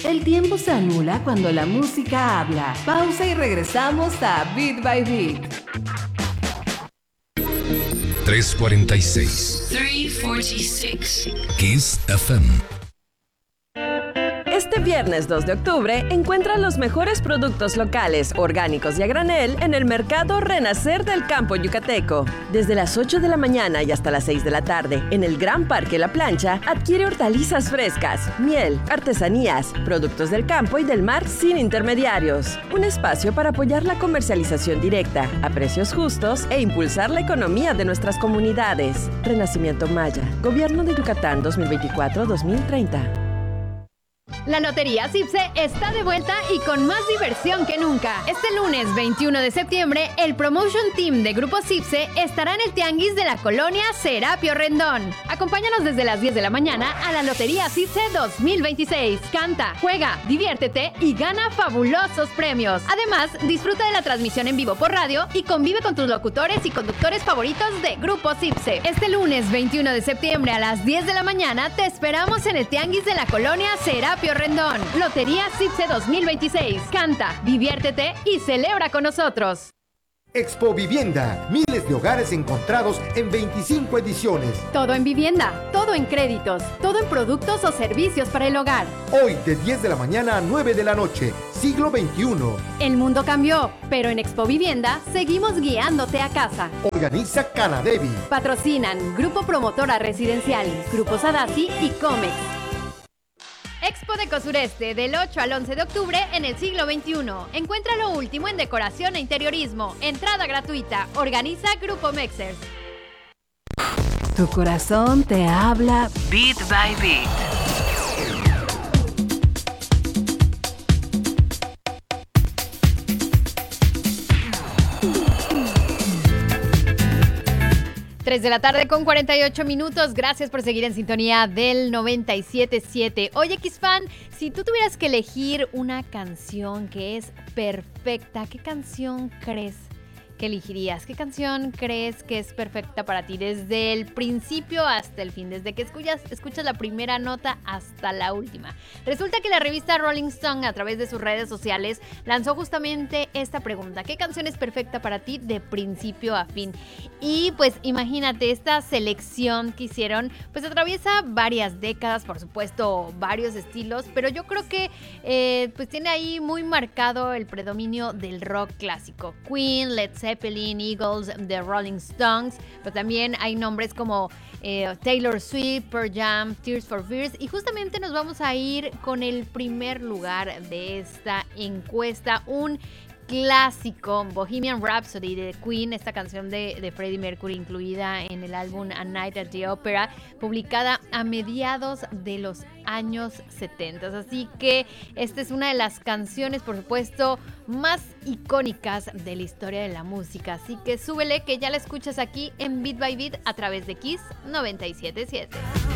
El tiempo se anula cuando la música habla. Pausa y regresamos a Beat by Beat. 346. 346. Kiss FM. Este viernes 2 de octubre encuentra los mejores productos locales, orgánicos y a granel en el Mercado Renacer del Campo Yucateco. Desde las 8 de la mañana y hasta las 6 de la tarde, en el Gran Parque La Plancha, adquiere hortalizas frescas, miel, artesanías, productos del campo y del mar sin intermediarios. Un espacio para apoyar la comercialización directa, a precios justos e impulsar la economía de nuestras comunidades. Renacimiento Maya, Gobierno de Yucatán 2024-2030. La Lotería Cipse está de vuelta y con más diversión que nunca. Este lunes 21 de septiembre, el Promotion Team de Grupo Cipse estará en el Tianguis de la colonia Serapio Rendón. Acompáñanos desde las 10 de la mañana a la Lotería Cipse 2026. Canta, juega, diviértete y gana fabulosos premios. Además, disfruta de la transmisión en vivo por radio y convive con tus locutores y conductores favoritos de Grupo Cipse. Este lunes 21 de septiembre a las 10 de la mañana te esperamos en el Tianguis de la colonia Serapio Rendón. Lotería Cipse 2026. Canta, diviértete y celebra con nosotros. Expo Vivienda, miles de hogares encontrados en 25 ediciones. Todo en vivienda, todo en créditos, todo en productos o servicios para el hogar. Hoy de 10 de la mañana a 9 de la noche, siglo XXI. El mundo cambió, pero en Expo Vivienda seguimos guiándote a casa. Organiza Canadevi. Patrocinan Grupo Promotora Residencial, Grupo Sadasi y Comex. Expo Deco Sureste del 8 al 11 de octubre en el siglo XXI. Encuentra lo último en decoración e interiorismo. Entrada gratuita. Organiza Grupo Mexers. Tu corazón te habla Beat by Beat. Tres de la tarde con 48 minutos. Gracias por seguir en sintonía del 97.7. Oye, X-Fan, si tú tuvieras que elegir una canción que es perfecta, ¿qué canción crees que elegirías? ¿Qué canción crees que es perfecta para ti desde el principio hasta el fin? Desde que escuchas la primera nota hasta la última. Resulta que la revista Rolling Stone, a través de sus redes sociales, lanzó justamente esta pregunta: ¿qué canción es perfecta para ti de principio a fin? Y pues imagínate, esta selección que hicieron pues atraviesa varias décadas, por supuesto varios estilos, pero yo creo que pues tiene ahí muy marcado el predominio del rock clásico. Queen, Led Zeppelin, Eagles, The Rolling Stones, pero también hay nombres como Taylor Swift, Pearl Jam, Tears for Fears, y justamente nos vamos a ir con el primer lugar de esta encuesta, un clásico, Bohemian Rhapsody de Queen, esta canción de Freddie Mercury incluida en el álbum A Night at the Opera, publicada a mediados de los años 70. Así que esta es una de las canciones, por supuesto, más icónicas de la historia de la música. Así que súbele, que ya la escuchas aquí en Beat by Beat a través de Kiss 97.7.